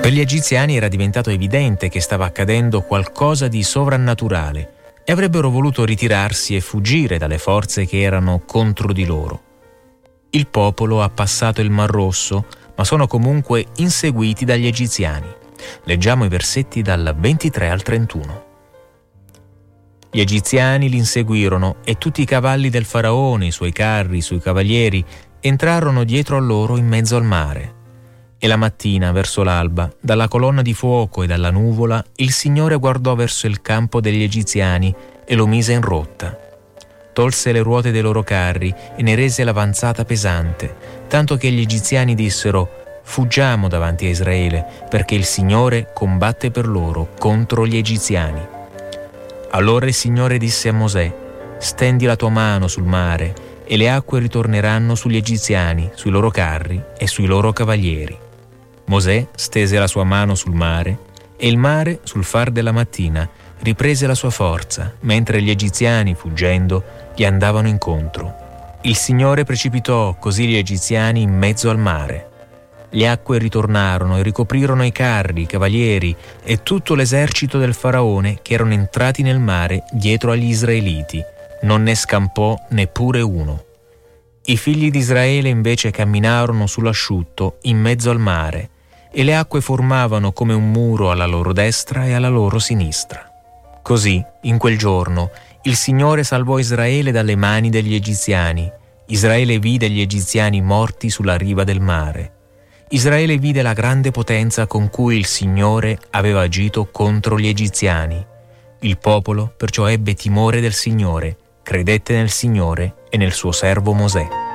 Per gli egiziani era diventato evidente che stava accadendo qualcosa di sovrannaturale e avrebbero voluto ritirarsi e fuggire dalle forze che erano contro di loro. Il popolo ha passato il Mar Rosso, ma sono comunque inseguiti dagli egiziani. Leggiamo i versetti dal 23 al 31. Gli egiziani li inseguirono e tutti i cavalli del faraone, i suoi carri, i suoi cavalieri, entrarono dietro a loro in mezzo al mare. E la mattina, verso l'alba, dalla colonna di fuoco e dalla nuvola, il Signore guardò verso il campo degli egiziani e lo mise in rotta. Tolse le ruote dei loro carri e ne rese l'avanzata pesante, tanto che gli egiziani dissero: «Fuggiamo davanti a Israele, perché il Signore combatte per loro contro gli egiziani». Allora il Signore disse a Mosè: «Stendi la tua mano sul mare, e le acque ritorneranno sugli egiziani, sui loro carri e sui loro cavalieri». Mosè stese la sua mano sul mare, e il mare, sul far della mattina, riprese la sua forza, mentre gli egiziani, fuggendo, gli andavano incontro. Il Signore precipitò così gli egiziani in mezzo al mare. Le acque ritornarono e ricoprirono i carri, i cavalieri e tutto l'esercito del faraone che erano entrati nel mare dietro agli israeliti. Non ne scampò neppure uno. I figli di Israele invece camminarono sull'asciutto in mezzo al mare, e le acque formavano come un muro alla loro destra e alla loro sinistra. Così, in quel giorno, il Signore salvò Israele dalle mani degli egiziani. Israele vide gli egiziani morti sulla riva del mare. Israele vide la grande potenza con cui il Signore aveva agito contro gli egiziani. Il popolo perciò ebbe timore del Signore, credette nel Signore e nel suo servo Mosè.